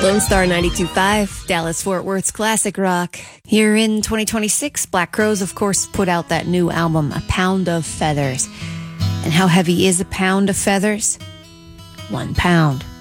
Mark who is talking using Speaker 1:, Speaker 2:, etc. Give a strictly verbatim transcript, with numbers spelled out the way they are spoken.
Speaker 1: Lone Star ninety-two point five, Dallas-Fort Worth's classic rock. Here in twenty twenty-six, Black Crowes, of course, put out that new album, A Pound of Feathers. And how heavy is a pound of feathers? One pound.